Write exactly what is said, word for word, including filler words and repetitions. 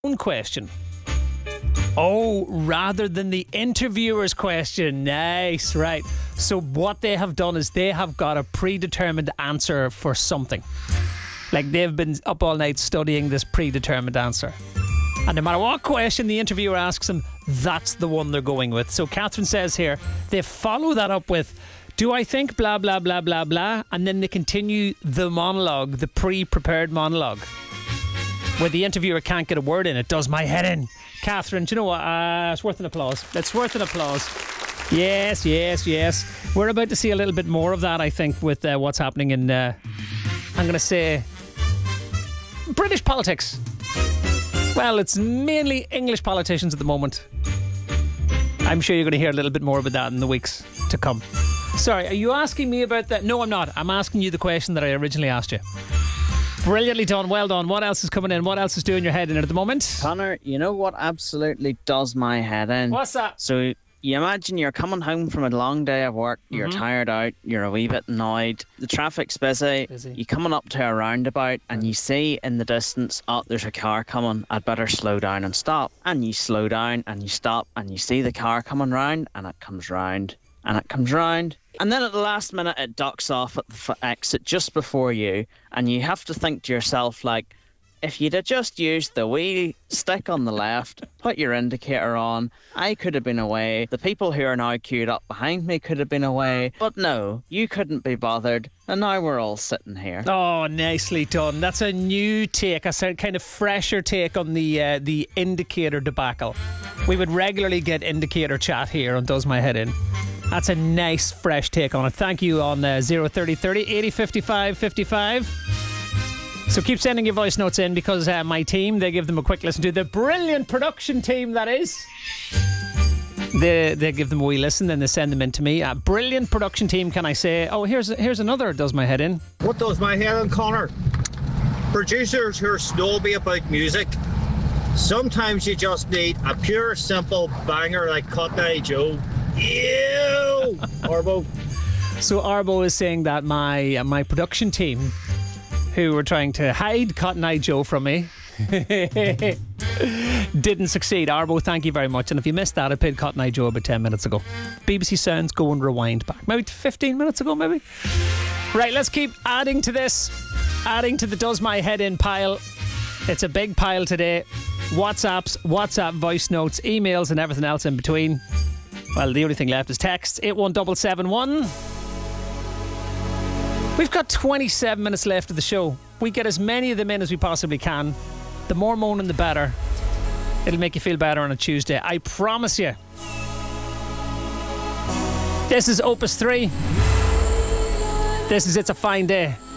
own question. Oh, rather than the interviewer's question. Nice, right. So what they have done is they have got a predetermined answer for something. Like they've been up all night studying this predetermined answer. And no matter what question the interviewer asks them, that's the one they're going with. So Catherine says here, they follow that up with, do I think blah, blah, blah, blah, blah? And then they continue the monologue, the pre-prepared monologue, where the interviewer can't get a word in. It does my head in. Catherine, do you know what? Uh, it's worth an applause. It's worth an applause. Yes, yes, yes. We're about to see a little bit more of that, I think, with uh, what's happening in, uh, I'm going to say, British politics. Well, it's mainly English politicians at the moment. I'm sure you're going to hear a little bit more about that in the weeks to come. Sorry, are you asking me about that? No, I'm not. I'm asking you the question that I originally asked you. Brilliantly done. Well done. What else is coming in? What else is doing your head in at the moment? Connor, you know what absolutely does my head in? What's that? So you imagine you're coming home from a long day of work, you're mm-hmm. tired out, you're a wee bit annoyed, the traffic's busy, busy. You're coming up to a roundabout and you see in the distance, oh, there's a car coming, I'd better slow down and stop. And you slow down and you stop and you see the car coming round and it comes round and it comes round. And then at the last minute it ducks off at the f- exit just before you, and you have to think to yourself, like, if you'd have just used the wee stick on the left, put your indicator on, I could have been away. The people who are now queued up behind me could have been away. But no, you couldn't be bothered. And now we're all sitting here. Oh, nicely done. That's a new take, a kind of fresher take on the uh, the indicator debacle. We would regularly get indicator chat here on Does My Head In. That's a nice fresh take on it. Thank you on uh, zero thirty thirty eighty fifty-five fifty-five. So keep sending your voice notes in, because uh, my team, they give them a quick listen to. The brilliant production team, that is. They they give them a wee listen, then they send them in to me. A brilliant production team, can I say. Oh, here's here's another Does My Head In. What does my head in, Connor? Producers who are snobby about music. Sometimes you just need a pure, simple banger like Cotton Eye Joe. Ew! Arbo. So Arbo is saying that my uh, my production team, who were trying to hide Cotton Eye Joe from me, didn't succeed. Arbo, thank you very much. And if you missed that, I played Cotton Eye Joe about ten minutes ago. B B C Sounds, go and rewind back. Maybe fifteen minutes ago, maybe. Right, let's keep adding to this. Adding to the Does My Head In pile. It's a big pile today. WhatsApps, WhatsApp voice notes, emails and everything else in between. Well, the only thing left is text. eight one seven seven one. We've got twenty-seven minutes left of the show. We get as many of them in as we possibly can. The more moaning, the better. It'll make you feel better on a Tuesday, I promise you. This is Opus three. This is It's a Fine Day.